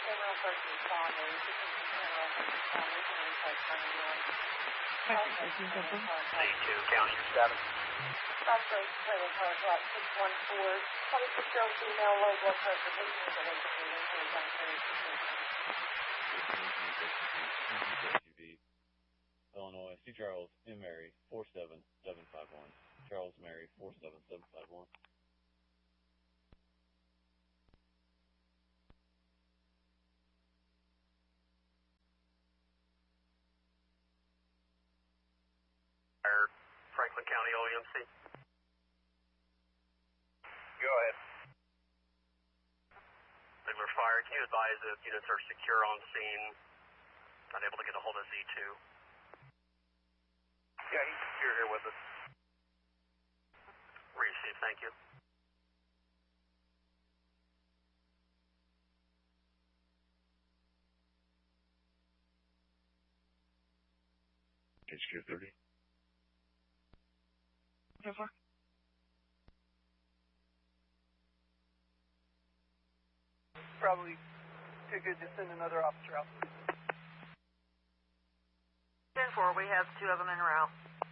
General first responder. You can general first responder. You can replace C2, County 7. Crossroads trailer car drop 614. 26-year-old female, low blood pressure, patient is awake from the injuries on Ferry SUV, Illinois, C. Charles M. Mary 47751. Charles Mary 47751. Franklin County OEMC. Go ahead. Sigler Fire, can you advise if units are secure on scene, unable to get a hold of Z2? Yeah, he's secure here with us. Receive, thank you. HQ 30. Over. Probably too good to send another officer out. 10-4, we have 2 of them en route.